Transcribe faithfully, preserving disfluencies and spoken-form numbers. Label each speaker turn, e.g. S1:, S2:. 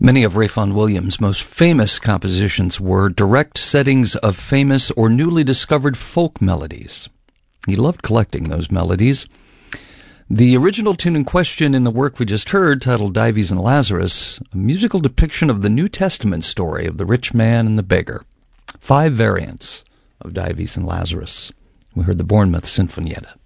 S1: Many of Rayfon Williams' most famous compositions were direct settings of famous or newly discovered folk melodies. He loved collecting those melodies. The original tune in question in the work we just heard, titled Dives and Lazarus, a musical depiction of the New Testament story of the rich man and the beggar. Five variants of Dives and Lazarus. We heard the Bournemouth Sinfonietta.